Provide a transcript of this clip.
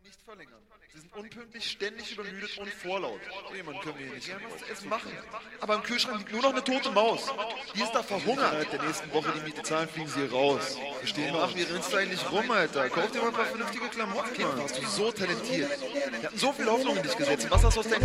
nicht verlängern. Sie sind unpünktlich, ständig übermüdet und vorlaut. Jemand können wir hier nicht was zu essen machen. Aber im Kühlschrank liegt nur noch eine tote Maus. Die ist da verhungert. Innerhalb der nächsten Woche die Miete zahlen, fliegen sie hier raus. Verstehen wir? Ach, wie rennst du eigentlich rum, Alter? Kauf dir mal ein paar vernünftige Klamotten, Mann. Warst du so talentiert. Wir hatten so viel Hoffnung in dich gesetzt. Was hast du aus deinem